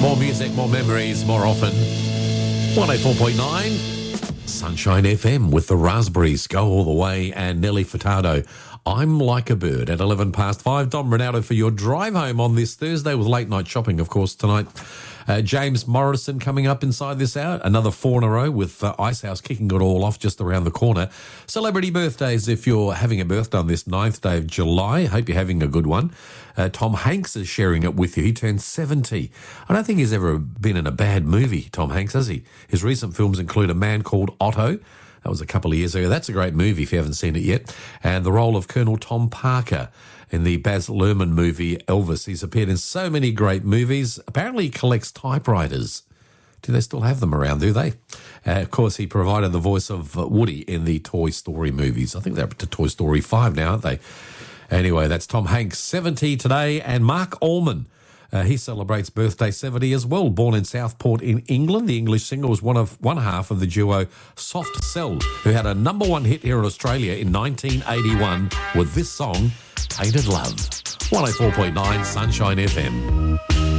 More music, more memories, more often. 104.9 Sunshine FM with the Raspberries go all the way, and Nelly Furtado. I'm Like a Bird at 11 past 5. Dom Ronaldo for your drive home on this Thursday with late night shopping, of course, tonight. James Morrison coming up inside this hour. Another 4 in a row with Icehouse kicking it all off just around the corner. Celebrity birthdays, if you're having a birthday on this 9th day of July. Hope you're having a good one. Tom Hanks is sharing it with you. He turned 70. I don't think he's ever been in a bad movie, Tom Hanks, has he? His recent films include A Man Called Otto. That was a couple of years ago. That's a great movie if you haven't seen it yet. And the role of Colonel Tom Parker in the Baz Luhrmann movie Elvis. He's appeared in so many great movies. Apparently he collects typewriters. Do they still have them around, do they? Of course, he provided the voice of Woody in the Toy Story movies. I think they're up to Toy Story 5 now, aren't they? Anyway, that's Tom Hanks, 70 today. And Mark Allman, he celebrates birthday 70 as well. Born in Southport in England, the English singer was one half of the duo Soft Cell, who had a number one hit here in Australia in 1981 with this song, Tainted Love. 104.9 Sunshine FM.